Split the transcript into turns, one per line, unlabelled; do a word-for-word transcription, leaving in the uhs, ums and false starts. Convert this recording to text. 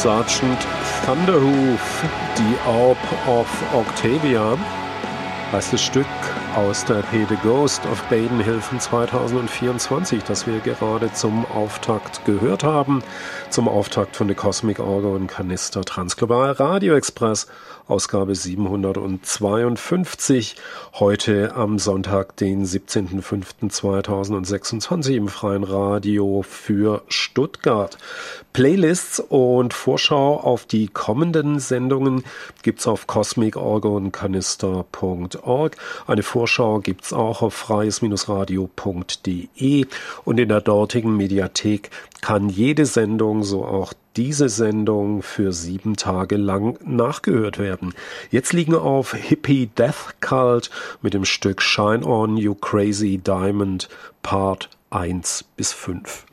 Sergeant Thunderhoof, The Orb of Octavia, heißt das Stück aus der E P The Ghost of Baden Hill von zwanzig vierundzwanzig, das wir gerade zum Auftakt gehört haben, zum Auftakt von The Cosmic Organ Canister Transglobal Radio Express, Ausgabe siebenhundertzweiundfünfzig, heute am Sonntag, den siebzehnten fünften zweitausendsechsundzwanzig im Freien Radio für Stuttgart. Playlists und Vorschau auf die kommenden Sendungen gibt's auf cosmic organ canister punkt org. Eine Vorschau gibt's auch auf freies radio punkt de und in der dortigen Mediathek kann jede Sendung, so auch diese Sendung, für sieben Tage lang nachgehört werden. Jetzt liegen auf Hippie Death Cult mit dem Stück Shine On You Crazy Diamond Part eins bis fünf.